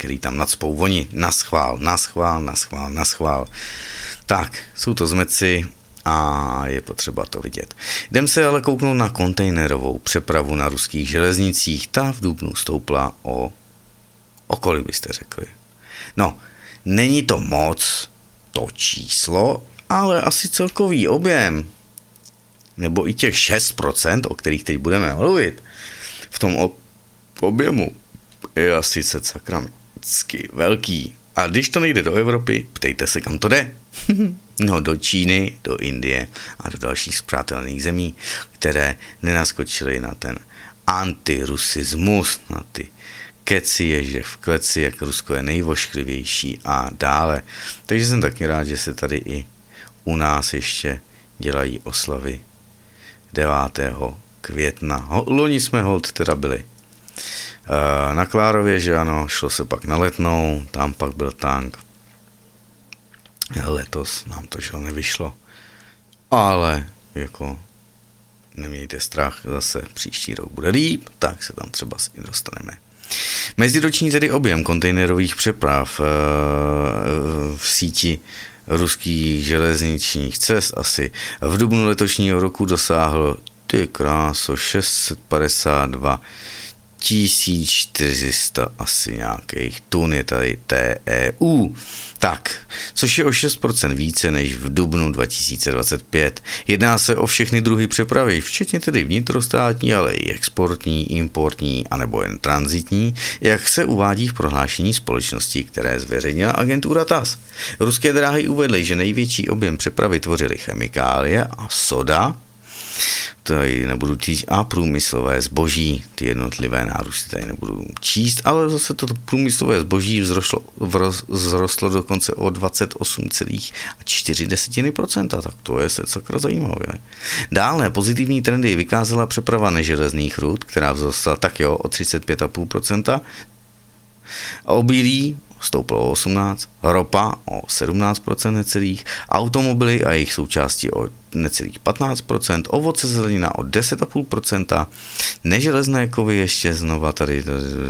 který tam nacpou oni naschvál. Tak, jsou to zmeci a je potřeba to vidět. Jdem se ale kouknout na kontejnerovou přepravu na ruských železnicích. Ta v dubnu stoupla o kolik byste řekli? No, není to moc, to číslo, ale asi celkový objem, nebo i těch 6%, o kterých teď budeme mluvit, v tom objemu je asi sakramentsky velký. A když to nejde do Evropy, ptejte se, kam to jde. No, do Číny, do Indie a do dalších spřátelených zemí, které nenaskočily na ten antirusismus, na ty keci ježe v kleci, jak Rusko je nejvošklivější a dále. Takže jsem taky rád, že se tady i u nás ještě dělají oslavy 9. května. Loni jsme holt teda byli na Klárově, že ano, šlo se pak na Letnou, tam pak byl tank. Letos nám to že nevyšlo, ale jako nemějte strach, zase příští rok bude líp, tak se tam třeba si dostaneme. Meziroční tedy objem kontejnerových přeprav v síti ruských železničních cest asi v dubnu letošního roku dosáhl 652 1400 asi nějakých tun je tady TEU. Tak, což je o 6% více než v dubnu 2025. Jedná se o všechny druhy přepravy, včetně tedy vnitrostátní, ale i exportní, importní anebo jen tranzitní, jak se uvádí v prohlášení společnosti, které zveřejnila agentura TASS. Ruské dráhy uvedly, že největší objem přepravy tvořily chemikálie a soda, tady nebudu číst, a průmyslové zboží, ty jednotlivé nárůsty tady nebudu číst, ale zase to průmyslové zboží vzrostlo dokonce o 28,4%, tak to je sakra zajímavé. Dále pozitivní trendy vykázala přeprava neželezných rud, která vzrostla taky o 35,5%, obilí stouplo o 18, ropa o 17% necelých, automobily a jejich součásti o necelých 15%, ovoce zelenina o 10,5%, neželezné kovy ještě znova tady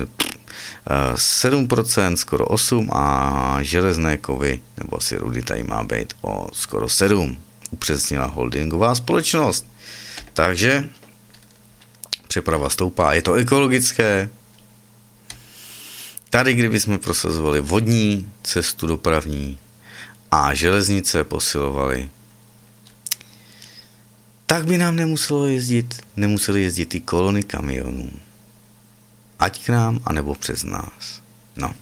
7%, skoro 8% a železné kovy, nebo asi rudy tady má být o skoro 7%, upřesnila holdingová společnost. Takže přeprava stoupá, je to ekologické. Tady, kdybychom prosazovali vodní cestu dopravní a železnice posilovali, tak by nám nemuseli jezdit i kolony kamionů. Ať k nám, anebo přes nás. No.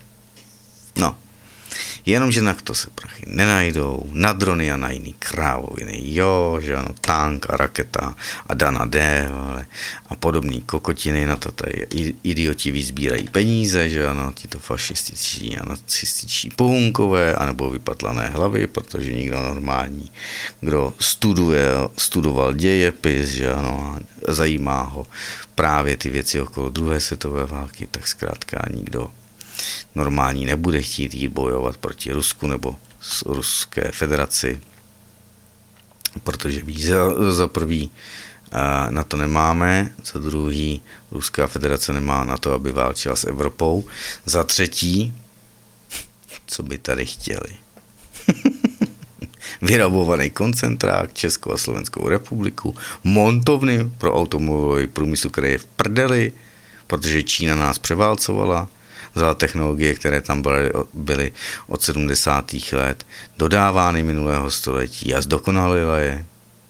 Jenomže na to se prachy nenajdou, na drony a na jiný krávoviny, jo, že ano, tank a raketa a Dana D, a podobný kokotiny, na to tady idioti vyzbírají peníze, že ano, tito fašističní a nacističní pohunkové, anebo vypatlané hlavy, protože nikdo normální, kdo studoval dějepis, že ano, zajímá ho právě ty věci okolo druhé světové války, tak zkrátka nikdo normální nebude chtít jít bojovat proti Rusku nebo Ruské federaci, protože ví, za prvý na to nemáme, za druhý Ruská federace nemá na to, aby válčila s Evropou, za třetí, co by tady chtěli. Vyrabovaný koncentrák, Českou a Slovenskou republiku, montovny pro automobilový průmysl, který je v prdeli, protože Čína nás převálcovala, za technologie, které tam byly od 70. let, dodávány minulého století a zdokonalila je,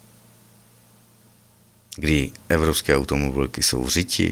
kdy evropské automobilky jsou v řiti,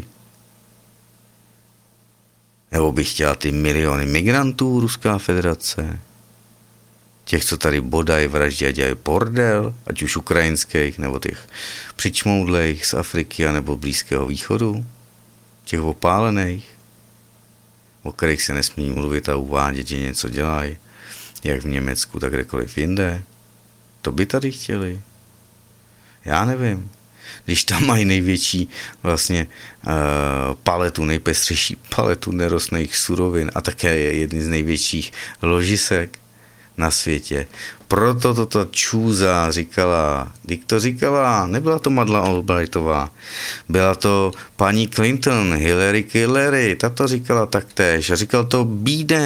nebo by chtěla ty miliony migrantů Ruská federace, těch, co tady bodají, vraždí a dělají bordel, ať už ukrajinských, nebo těch přičmoudlejch z Afriky, nebo Blízkého východu, těch opálených, o kterých se nesmí mluvit a uvádět, že něco dělají, jak v Německu, tak kdekoliv jinde. To by tady chtěli. Já nevím. Když tam mají největší vlastně paletu, nejpestřejší paletu nerostných surovin a také je jedný z největších ložisek na světě. Proto toto čůza říkala, nebyla to Madeleine Albrightová, byla to paní Clinton, Hillary, ta to říkala taktéž a říkal to Biden.